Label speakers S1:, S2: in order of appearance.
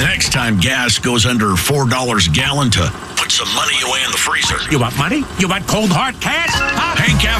S1: the next time gas goes under $4 a gallon to put some money away in the freezer.
S2: You want money? You want cold hard cash? Huh?
S1: Hank